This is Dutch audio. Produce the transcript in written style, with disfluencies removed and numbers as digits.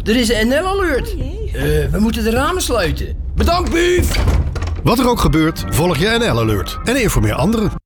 er is een NL-alert. We moeten de ramen sluiten. Bedankt, Bief! Wat er ook gebeurt, volg je NL Alert en informeer anderen.